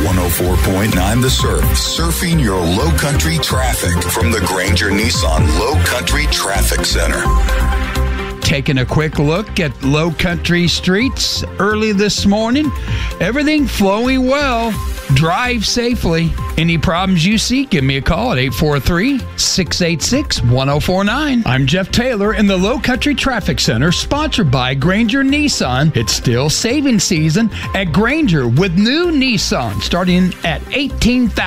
104.9 The Surf. Surfing your low country traffic from the Granger Nissan Low Country Traffic Center. Taking a quick look at Low Country streets early this morning. Everything flowing well. Drive safely. Any problems you see, give me a call at 843-686-1049. I'm Jeff Taylor in the Low Country Traffic Center, sponsored by Granger Nissan. It's still saving season at Granger with new Nissan starting at $18,000.